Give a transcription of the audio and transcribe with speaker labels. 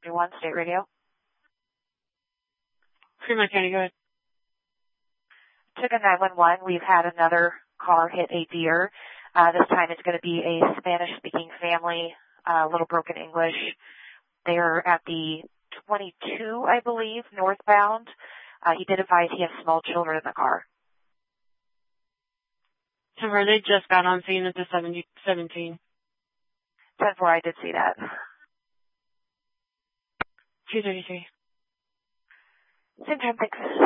Speaker 1: One State Radio.
Speaker 2: Fremont County, go ahead.
Speaker 1: Chicken 911, we've had another car hit a deer. This time it's going to be a Spanish-speaking family, Little Broken English. They're at the 22, I believe, northbound. He did advise he has small children in the car.
Speaker 2: So they just got on scene at the 17.
Speaker 1: 10-4, I did see that.
Speaker 2: 233.
Speaker 1: Same time, thanks.